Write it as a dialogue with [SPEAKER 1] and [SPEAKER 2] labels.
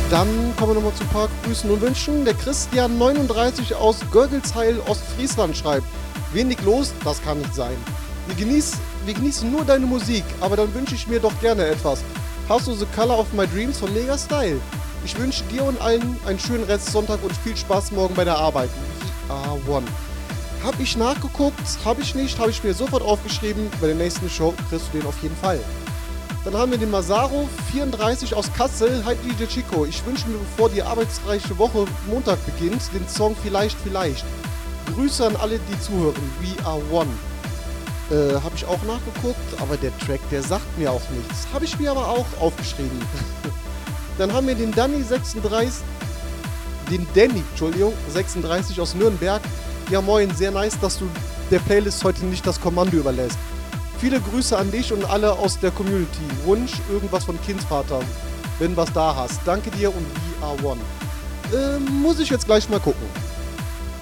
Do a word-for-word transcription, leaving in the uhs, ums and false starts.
[SPEAKER 1] Dann kommen wir nochmal zu ein paar Grüßen und Wünschen. Der Christian neununddreißig aus Görgelsheil, Ostfriesland schreibt: Wenig los, das kann nicht sein. Wir, genieß, wir genießen nur deine Musik, aber dann wünsche ich mir doch gerne etwas. Hast du The Color of My Dreams von Mega Style? Ich wünsche dir und allen einen schönen Restsonntag und viel Spaß morgen bei der Arbeit. We are one. Hab ich nachgeguckt, hab ich nicht, habe ich mir sofort aufgeschrieben. Bei der nächsten Show kriegst du den auf jeden Fall. Dann haben wir den Masaro vierunddreißig aus Kassel. Hi D J Chico, ich wünsche mir, bevor die arbeitsreiche Woche Montag beginnt, den Song Vielleicht, Vielleicht. Grüße an alle, die zuhören. We are one. Äh, habe ich auch nachgeguckt, aber der Track, der sagt mir auch nichts. Habe ich mir aber auch aufgeschrieben. Dann haben wir den Danny sechsunddreißig, den Danny, Entschuldigung, sechsunddreißig aus Nürnberg. Ja moin, sehr nice, dass du der Playlist heute nicht das Kommando überlässt. Viele Grüße an dich und alle aus der Community. Wunsch irgendwas von Kindsvater, wenn was da hast. Danke dir und we are one. Äh, muss ich jetzt gleich mal gucken.